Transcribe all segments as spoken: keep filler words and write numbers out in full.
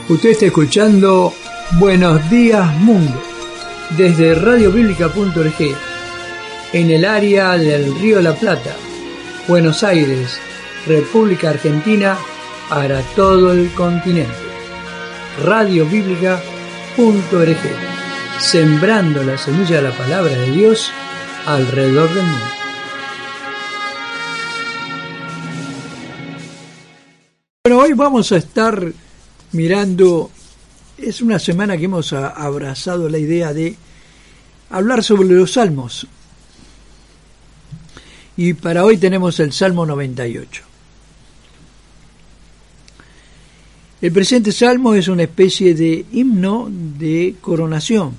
Usted está escuchando Buenos Días Mundo desde radio bíblica punto org en el área del Río de la Plata, Buenos Aires, República Argentina, para todo el continente. radio bíblica punto org, sembrando la semilla de la palabra de Dios alrededor del mundo. Bueno, hoy vamos a estar mirando, es una semana que hemos abrazado la idea de hablar sobre los salmos. Y para hoy tenemos el Salmo noventa y ocho. El presente salmo es una especie de himno de coronación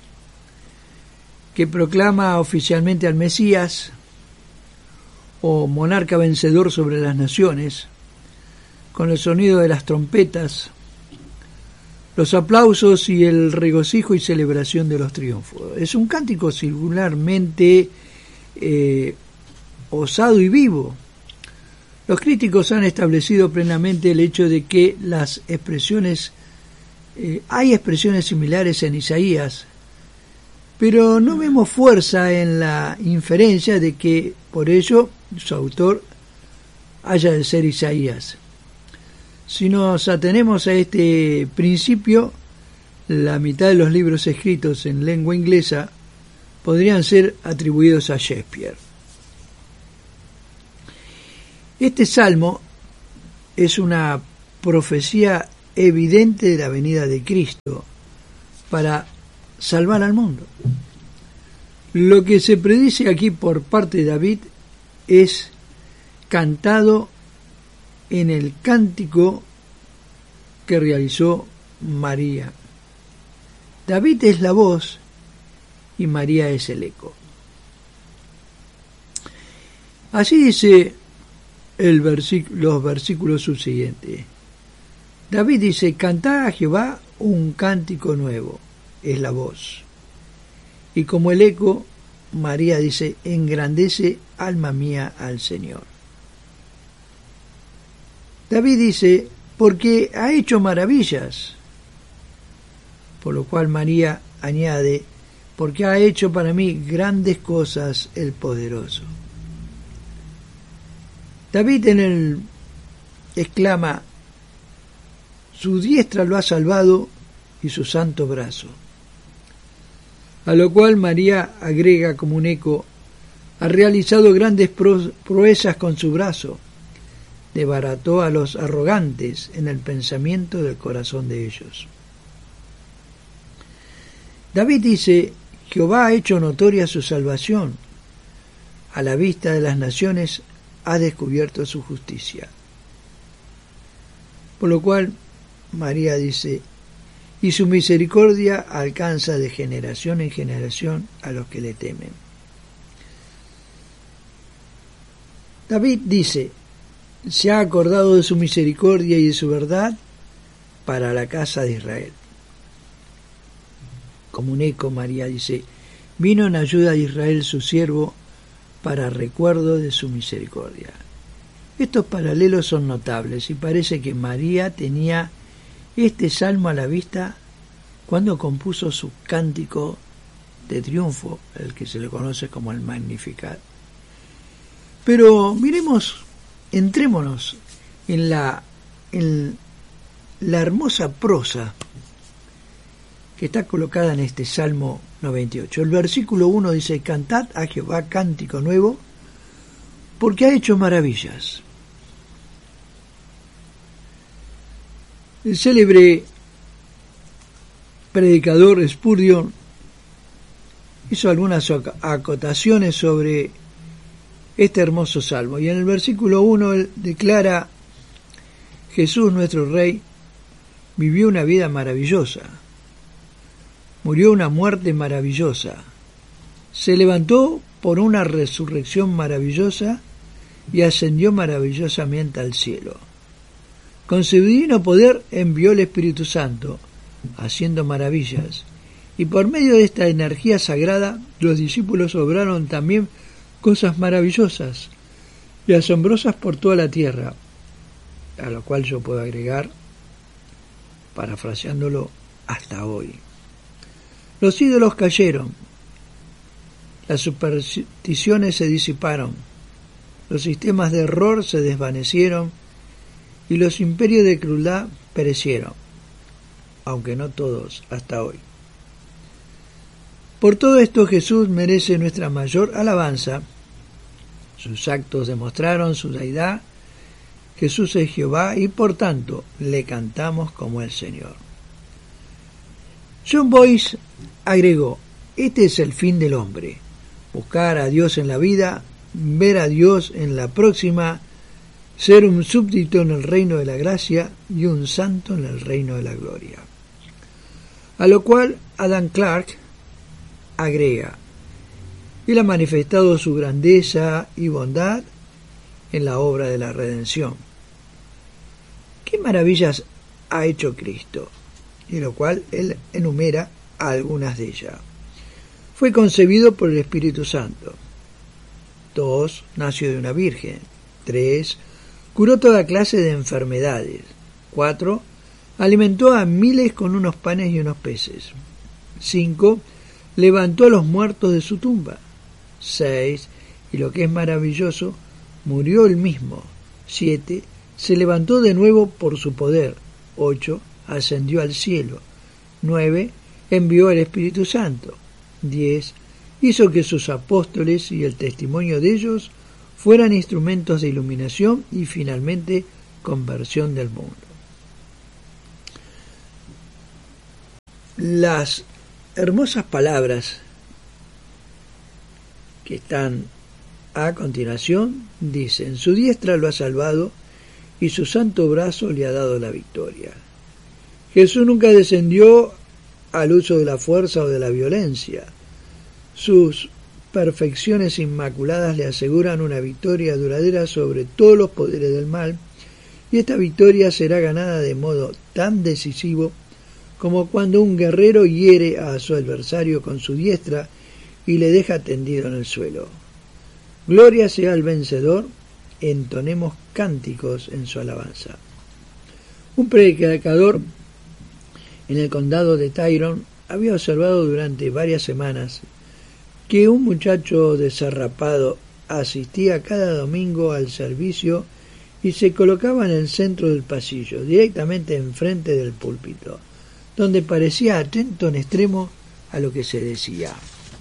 que proclama oficialmente al Mesías o monarca vencedor sobre las naciones, con el sonido de las trompetas, los aplausos y el regocijo y celebración de los triunfos. Es un cántico singularmente eh, osado y vivo. Los críticos han establecido plenamente el hecho de que las expresiones, eh, hay expresiones similares en Isaías, pero no vemos fuerza en la inferencia de que por ello su autor haya de ser Isaías. Si nos atenemos a este principio, la mitad de los libros escritos en lengua inglesa podrían ser atribuidos a Shakespeare. Este salmo es una profecía evidente de la venida de Cristo para salvar al mundo. Lo que se predice aquí por parte de David es cantado en el cántico que realizó María. David es la voz y María es el eco. Así dice el versículo, los versículos subsiguientes. David dice: cantad a Jehová un cántico nuevo, es la voz. Y como el eco, María dice: engrandece alma mía al Señor. David dice: porque ha hecho maravillas. Por lo cual María añade: porque ha hecho para mí grandes cosas el poderoso. David en el exclama: su diestra lo ha salvado y su santo brazo. A lo cual María agrega como un eco: ha realizado grandes proezas con su brazo, desbarató a los arrogantes en el pensamiento del corazón de ellos. David dice: Jehová ha hecho notoria su salvación, a la vista de las naciones ha descubierto su justicia. Por lo cual María dice: y su misericordia alcanza de generación en generación a los que le temen. David dice: se ha acordado de su misericordia y de su verdad para la casa de Israel. Como un eco, María dice: vino en ayuda de Israel su siervo, para recuerdo de su misericordia. Estos paralelos son notables y parece que María tenía este salmo a la vista cuando compuso su cántico de triunfo, el que se le conoce como el Magnificat. Pero miremos, entrémonos en la, en la hermosa prosa que está colocada en este Salmo noventa y ocho. El versículo uno dice: cantad a Jehová cántico nuevo, porque ha hecho maravillas. El célebre predicador Spurgeon hizo algunas acotaciones sobre este hermoso salmo, y en el versículo uno él declara: Jesús nuestro Rey vivió una vida maravillosa, murió una muerte maravillosa, se levantó por una resurrección maravillosa y ascendió maravillosamente al cielo. Con su divino poder envió el Espíritu Santo, haciendo maravillas, y por medio de esta energía sagrada los discípulos obraron también cosas maravillosas y asombrosas por toda la tierra, a lo cual yo puedo agregar parafraseándolo hasta hoy. Los ídolos cayeron, las supersticiones se disiparon, los sistemas de error se desvanecieron y los imperios de crueldad perecieron, aunque no todos hasta hoy. Por todo esto Jesús merece nuestra mayor alabanza. Sus actos demostraron su deidad. Jesús es Jehová y por tanto le cantamos como el Señor. John Boyce agregó: este es el fin del hombre, buscar a Dios en la vida, ver a Dios en la próxima, ser un súbdito en el reino de la gracia y un santo en el reino de la gloria. A lo cual Adam Clarke agrega: Él ha manifestado su grandeza y bondad en la obra de la redención. ¿Qué maravillas ha hecho Cristo? Y lo cual él enumera algunas de ellas. Fue concebido por el Espíritu Santo. Dos, nació de una virgen. Tres, curó toda clase de enfermedades. Cuatro, alimentó a miles con unos panes y unos peces. Cinco, levantó a los muertos de su tumba. Seis, y lo que es maravilloso, murió él mismo. Siete, se levantó de nuevo por su poder. Ocho, ascendió al cielo. Nueve, envió al Espíritu Santo. Diez, hizo que sus apóstoles y el testimonio de ellos fueran instrumentos de iluminación y finalmente conversión del mundo. Las hermosas palabras que están a continuación dicen: su diestra lo ha salvado y su santo brazo le ha dado la victoria. Jesús nunca descendió al uso de la fuerza o de la violencia. Sus perfecciones inmaculadas le aseguran una victoria duradera sobre todos los poderes del mal, y esta victoria será ganada de modo tan decisivo como cuando un guerrero hiere a su adversario con su diestra y le deja tendido en el suelo. Gloria sea al vencedor, entonemos cánticos en su alabanza. Un predicador en el condado de Tyrone había observado durante varias semanas que un muchacho desarrapado asistía cada domingo al servicio y se colocaba en el centro del pasillo, directamente enfrente del púlpito, donde parecía atento en extremo a lo que se decía.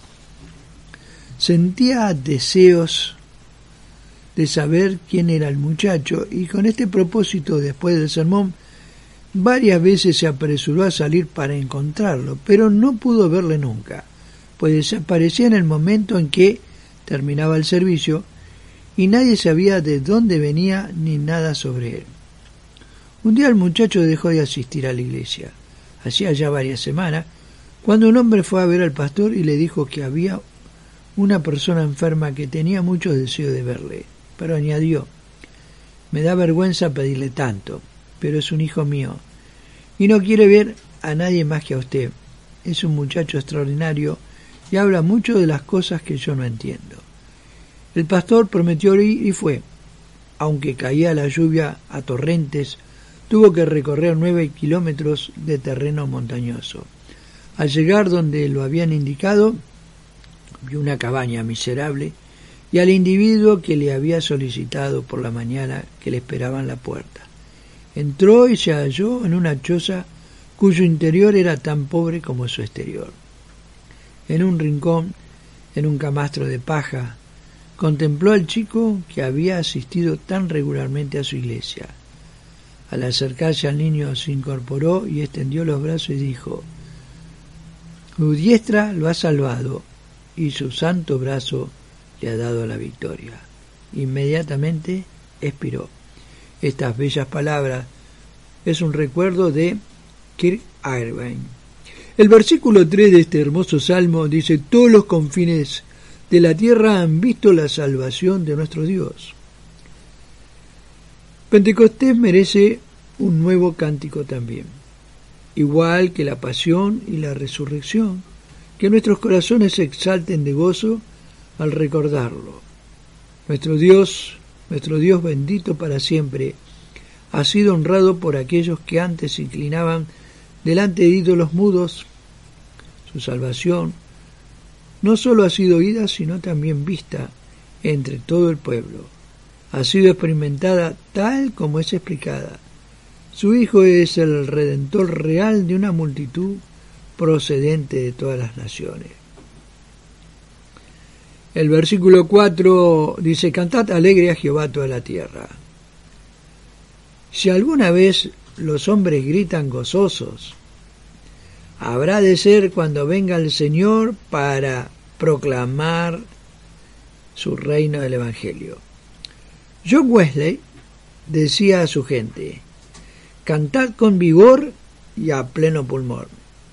Sentía deseos de saber quién era el muchacho y con este propósito, después del sermón, varias veces se apresuró a salir para encontrarlo, pero no pudo verle nunca, pues desaparecía en el momento en que terminaba el servicio y nadie sabía de dónde venía ni nada sobre él. Un día el muchacho dejó de asistir a la iglesia, hacía ya varias semanas, cuando un hombre fue a ver al pastor y le dijo que había una persona enferma que tenía mucho deseo de verle, pero añadió: me da vergüenza pedirle tanto, pero es un hijo mío y no quiere ver a nadie más que a usted. Es un muchacho extraordinario y habla mucho de las cosas que yo no entiendo. El pastor prometió ir y fue. Aunque caía la lluvia a torrentes, tuvo que recorrer nueve kilómetros de terreno montañoso. Al llegar donde lo habían indicado, vio una cabaña miserable y al individuo que le había solicitado por la mañana que le esperaba en la puerta. Entró y se halló en una choza cuyo interior era tan pobre como su exterior. En un rincón, en un camastro de paja, contempló al chico que había asistido tan regularmente a su iglesia. Al acercarse al niño se incorporó y extendió los brazos y dijo: su diestra lo ha salvado y su santo brazo le ha dado la victoria. Inmediatamente expiró. Estas bellas palabras es un recuerdo de Kirk Irvine. El versículo tres de este hermoso salmo dice: todos los confines de la tierra han visto la salvación de nuestro Dios. Pentecostés merece un nuevo cántico también, igual que la pasión y la resurrección, que nuestros corazones se exalten de gozo al recordarlo. Nuestro Dios, nuestro Dios bendito para siempre, ha sido honrado por aquellos que antes se inclinaban delante de ídolos mudos. Su salvación no solo ha sido oída, sino también vista entre todo el pueblo. Ha sido experimentada tal como es explicada. Su Hijo es el Redentor real de una multitud procedente de todas las naciones. El versículo cuatro dice: Cantad alegre a Jehová toda la tierra. Si alguna vez los hombres gritan gozosos, habrá de ser cuando venga el Señor para proclamar su reino del Evangelio. John Wesley decía a su gente: cantad con vigor y a pleno pulmón.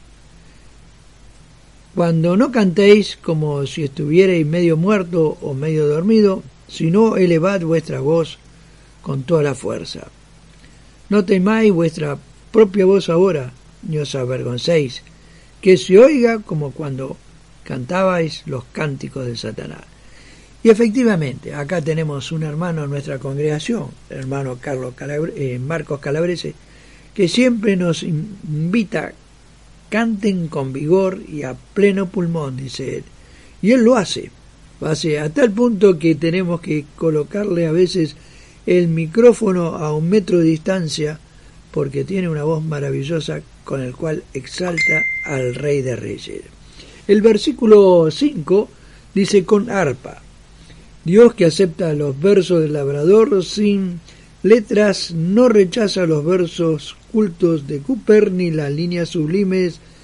Cuando no cantéis como si estuvierais medio muerto o medio dormido, sino elevad vuestra voz con toda la fuerza. No temáis vuestra propia voz ahora, ni os avergoncéis, que se oiga como cuando cantabais los cánticos de Satanás. Y efectivamente, acá tenemos un hermano en nuestra congregación, el hermano Carlos Calabre, eh, Marcos Calabrese, que siempre nos invita: canten con vigor y a pleno pulmón, dice él. Y él lo hace, lo hace a tal punto que tenemos que colocarle a veces el micrófono a un metro de distancia, porque tiene una voz maravillosa con el cual exalta al Rey de Reyes. El versículo cinco dice: con arpa. Dios, que acepta los versos del labrador sin letras, no rechaza los versos cultos de Cooper ni las líneas sublimes